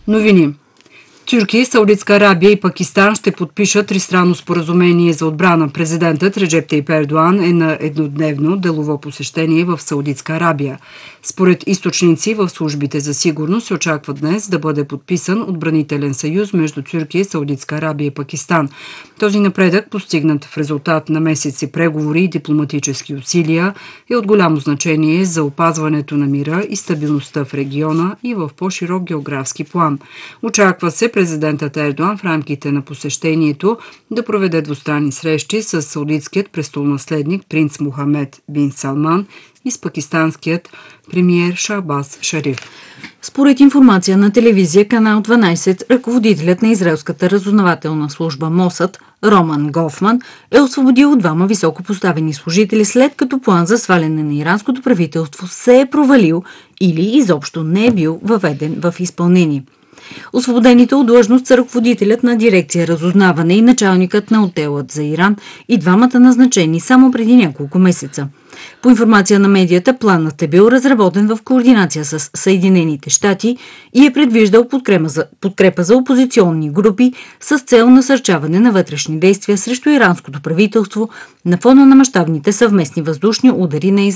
Новини. Тюркия, Саудитска Арабия и Пакистан ще подпишат тристранно споразумение за отбрана. Президентът Реджеп Тайип Ердоан е на еднодневно делово посещение в Саудитска Арабия. Според източници в службите за сигурност се очаква днес да бъде подписан отбранителен съюз между Тюркия, Саудитска Арабия и Пакистан. Този напредък, постигнат в резултат на месеци преговори и дипломатически усилия, е от голямо значение за опазването на мира и стабилността в региона и в по-широк географски план. Очаква се президентът Ердоан в рамките на посещението да проведе двустранни срещи с саудитският престолонаследник принц Мохамед бин Салман и с пакистанският премиер Шахбаз Шариф. Според информация на телевизия Канал 12, ръководителят на израелската разузнавателна служба Мосад Роман Гофман е освободил двама високопоставени служители, след като план за сваляне на иранското правителство се е провалил или изобщо не е бил въведен в изпълнение. Освободените от длъжност са ръководителят на дирекция разузнаване и началникът на отделът за Иран и двамата назначени само преди няколко месеца. По информация на медията, планът е бил разработен в координация с Съединените щати и е предвиждал подкрепа за опозиционни групи с цел насърчаване на вътрешни действия срещу иранското правителство на фона на мащабните съвместни въздушни удари на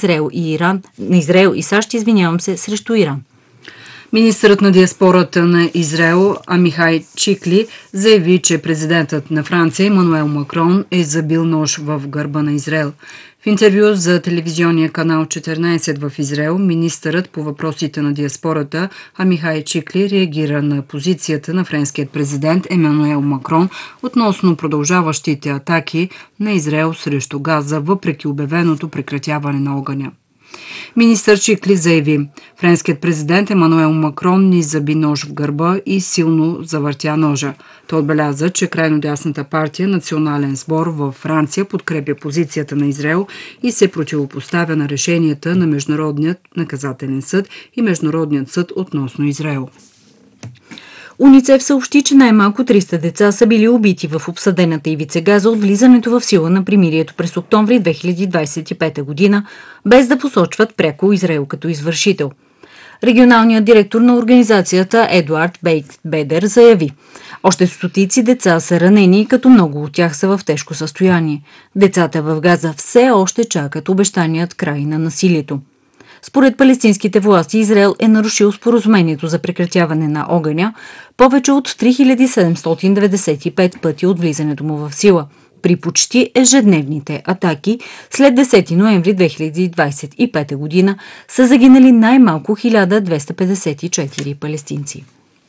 Израел и САЩ, срещу Иран. Министърът на диаспората на Израел Амихай Чикли заяви, че президентът на Франция Емануел Макрон е забил нож в гърба на Израел. В интервю за телевизионния канал 14 в Израел, министърът по въпросите на диаспората Амихай Чикли реагира на позицията на френският президент Емануел Макрон относно продължаващите атаки на Израел срещу Газа, въпреки обявеното прекратяване на огъня. Министър Чикли заяви: френският президент Емануел Макрон ни заби нож в гърба и силно завъртя ножа. Той отбеляза, че крайно дясната партия Национален сбор във Франция подкрепя позицията на Израел и се противопоставя на решенията на Международният наказателен съд и Международният съд относно Израел. УНИЦЕФ съобщи, че най-малко 300 деца са били убити в обсадената ивица Газа от влизането в сила на примирието през октомври 2025 година, без да посочват пряко Израел като извършител. Регионалният директор на организацията Едуард Бейдер заяви: още стотици деца са ранени, като много от тях са в тежко състояние. Децата в Газа все още чакат обещаният край на насилието. Според палестинските власти, Израел е нарушил споразумението за прекратяване на огъня повече от 3795 пъти от влизането му в сила, при почти ежедневните атаки. След 10 ноември 2025 година са загинали най-малко 1254 палестинци.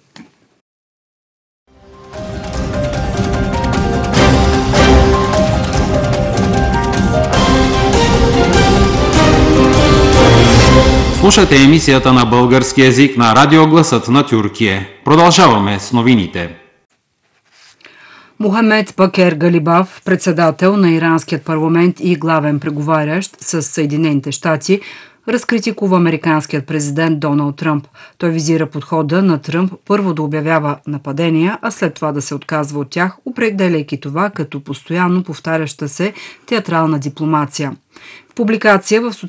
Слушате емисията на български език на радио Гласът на Тюркия. Продължаваме с новините. Мохамед Бакер Галибаф, председател на иранският парламент и главен преговарящ с Съединените щати, разкритикува американският президент Доналд Тръмп. Той визира подхода на Тръмп първо да обявява нападения, а след това да се отказва от тях, определяйки това като постоянно повтаряща се театрална дипломация. В публикация в